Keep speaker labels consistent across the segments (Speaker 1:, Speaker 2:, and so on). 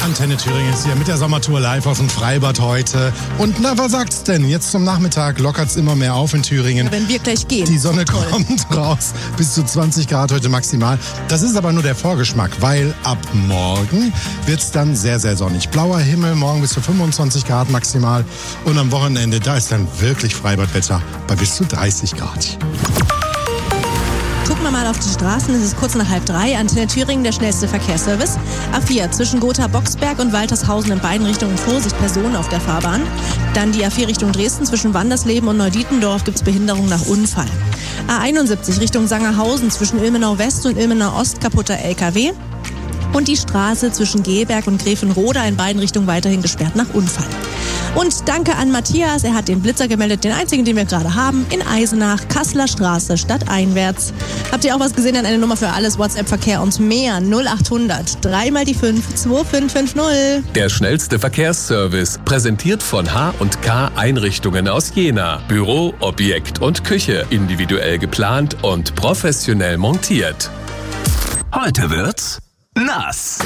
Speaker 1: Antenne Thüringen ist hier mit der Sommertour live aus dem Freibad heute. Und na, was sagt's denn? Jetzt zum Nachmittag lockert's immer mehr auf in Thüringen.
Speaker 2: Ja, wenn wir gleich gehen.
Speaker 1: Die Sonne kommt raus, bis zu 20 Grad heute maximal. Das ist aber nur der Vorgeschmack, weil ab morgen wird's dann sehr, sehr sonnig. Blauer Himmel, morgen bis zu 25 Grad maximal. Und am Wochenende, da ist dann wirklich Freibadwetter bei bis zu 30 Grad.
Speaker 2: Gucken wir mal auf die Straßen, es ist kurz nach 2:30. Antenne Thüringen, der schnellste Verkehrsservice. A4 zwischen Gotha-Boxberg und Waltershausen in beiden Richtungen Vorsicht, Personen auf der Fahrbahn. Dann die A4 Richtung Dresden zwischen Wandersleben und Neudietendorf gibt es Behinderung nach Unfall. A71 Richtung Sangerhausen zwischen Ilmenau West und Ilmenau Ost kaputter LKW. Und die Straße zwischen Gehlberg und Gräfenroda in beiden Richtungen weiterhin gesperrt nach Unfall. Und danke an Matthias, er hat den Blitzer gemeldet, den einzigen, den wir gerade haben, in Eisenach, Kasseler Straße, stadteinwärts. Habt ihr auch was gesehen? An eine Nummer für alles, WhatsApp-Verkehr und mehr, 0800 3 mal die 5 2550.
Speaker 3: Der schnellste Verkehrsservice, präsentiert von H&K Einrichtungen aus Jena. Büro, Objekt und Küche, individuell geplant und professionell montiert.
Speaker 4: Heute wird's nass.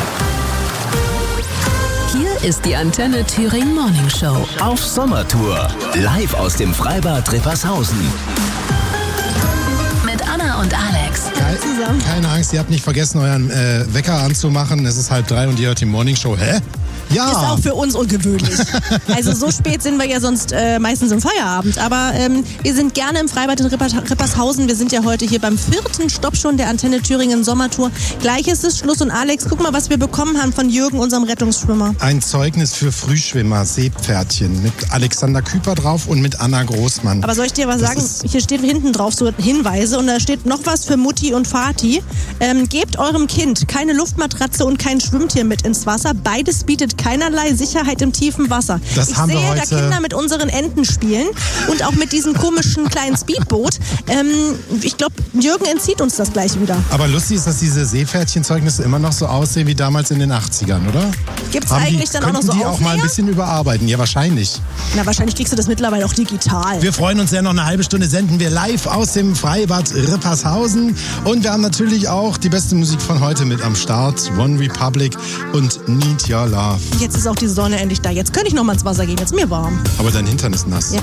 Speaker 5: Hier ist die Antenne Thüringen Morning Show.
Speaker 4: Auf Sommertour. Live aus dem Freibad Rippershausen.
Speaker 5: Mit Anna und Alex.
Speaker 1: Keine Angst, ihr habt nicht vergessen, euren Wecker anzumachen. Es ist 2:30 und ihr hört die Morning Show. Hä? Ja.
Speaker 2: Ist auch für uns ungewöhnlich. Also so spät sind wir ja sonst meistens im Feierabend. Aber wir sind gerne im Freibad in Rippershausen. Wir sind ja heute hier beim 4. Stopp schon der Antenne Thüringen Sommertour. Gleich ist es Schluss. Und Alex, guck mal, was wir bekommen haben von Jürgen, unserem Rettungsschwimmer.
Speaker 1: Ein Zeugnis für Frühschwimmer, Seepferdchen, mit Alexander Küper drauf und mit Anna Großmann.
Speaker 2: Aber soll ich dir was sagen? Hier steht hinten drauf so Hinweise und da steht noch was für Mutti und Vati. Gebt eurem Kind keine Luftmatratze und kein Schwimmtier mit ins Wasser. Beides bietet keinerlei Sicherheit im tiefen Wasser.
Speaker 1: Ich sehe
Speaker 2: da Kinder mit unseren Enten spielen und auch mit diesem komischen kleinen Speedboot. Ich glaube, Jürgen entzieht uns das gleich wieder.
Speaker 1: Aber lustig ist, dass diese Seepferdchenzeugnisse immer noch so aussehen wie damals in den 80ern, oder?
Speaker 2: Gibt es eigentlich dann auch noch so
Speaker 1: Könnten die auch mal ein
Speaker 2: Aufnäher?
Speaker 1: bisschen überarbeiten? Ja, wahrscheinlich.
Speaker 2: Na, wahrscheinlich kriegst du das mittlerweile auch digital.
Speaker 1: Wir freuen uns sehr, noch eine halbe Stunde senden wir live aus dem Freibad Rippershausen. Und wir haben natürlich auch die beste Musik von heute mit am Start. One Republic und Need Your Love.
Speaker 2: Jetzt ist auch die Sonne endlich da. Jetzt könnte ich noch mal ins Wasser gehen. Jetzt ist mir warm.
Speaker 1: Aber dein Hintern ist nass.
Speaker 2: Ja.